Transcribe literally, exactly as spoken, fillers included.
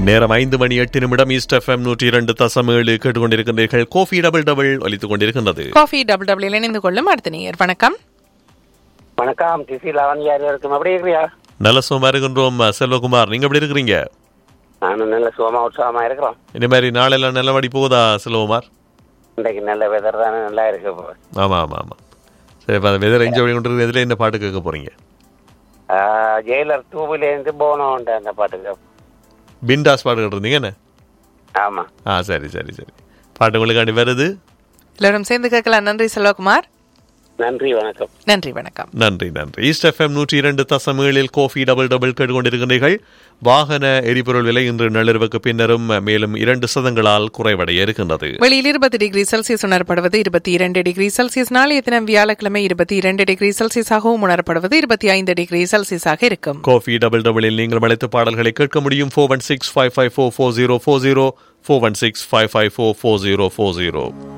நேரம் ஐந்து மணி எட்டு நிமிடம். ஈஸ்ட் எஃப்எம் நூற்றி இரண்டு தசம் ஏழு கேட்டுக்கொண்டிருக்கின்றீர்கள். காஃபி டபுள் டபுள் ஒலித்துக் கொண்டிருக்கின்றது. காஃபி டபுள் டபுள் இணைந்து கொள்ளும் அடுத்த நேயர். வணக்கம். வணக்கம். டிசி லவன்யாரி இருக்கும். எப்படி இருக்கிறியா? நல்ல சுகமா இருக்கின்றோம் செல்வகுமார். நீங்க எப்படி இருக்கிறீங்க? நானும் நல்ல சுகமா உற்சாகமா இருக்கிறோம். இந்த மாதிரி நாளெல்லாம் நல்லபடி போகுதா செல்வகுமார்? இன்றைக்கு நல்ல வெதர் தானே, நல்லா இருக்கு. ஆமா ஆமா ஆமா. சரி, இப்போ அந்த வெதர் என்ஜாய் பண்ணி கொண்டு இதில் என்ன பாட்டு கேட்க போறீங்க? ஜெயிலர் டூவிலேருந்து போனோம் அந்த பாட்டுக்கு. பிண்டாஸ் பாட்டு கேட்டிருந்தீங்க என்ன? ஆமா. ஆ சரி சரி சரி. பாட்டு உங்களுக்காண்டி வருது. எல்லாரும் சேர்ந்து கேட்கலாம். நன்றி செல்வகுமார். நன்றி, வணக்கம். நன்றி, வணக்கம். நன்றி நன்றி. ஈஸ்ட் எஃப்எம் நூற்றி இரண்டு தசம் ஏழில் காஃபி டபுள் டபுள் கேட்டுக்கொண்டிருக்கிறீர்கள். வாகன எரிபொருள் விலை இன்று நள்ளிரவுக்கு பின்னரும் மேலும் இரண்டு சதங்களால் குறைவடைய இருக்கின்றது. வெளியில் இருபது டிகிரி செல்சியஸ் உணரப்படுவது, இருபத்தி இரண்டு டிகிரி செல்சியஸ். நாளைய தினம் வியாழக்கிழமை இருபத்தி இரண்டு டிகிரி செல்சியஸாகவும் உணரப்படுவது, இருபத்தி ஐந்து டிகிரி செல்சியஸாக இருக்கும். காஃபி டபுள் டபுளில் நீங்கள் அழைத்து பாடல்களை கேட்க முடியும். Four one six five five four four zero four zero four one six five five four four zero four zero.